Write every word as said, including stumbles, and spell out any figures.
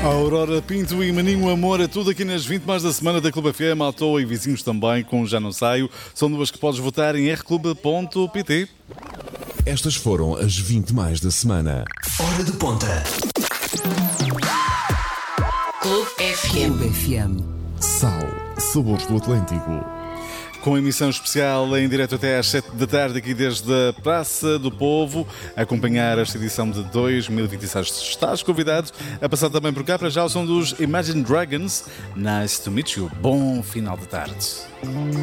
A Aurora Pinto e Maninho Amor é tudo aqui nas vinte mais da semana da Clube F M, Altoa e vizinhos também, com Já Não Saio. São duas que podes votar em r clube ponto p t. Estas foram as vinte mais da semana. Hora de ponta. Clube F M. Clube F M. Sal, sabores do Atlântico. Com emissão especial em direto até às sete da tarde, aqui desde a Praça do Povo, a acompanhar esta edição de dois mil e vinte e seis. Estás convidado a passar também por cá para já o som dos Imagine Dragons. Nice to meet you. Bom final de tarde.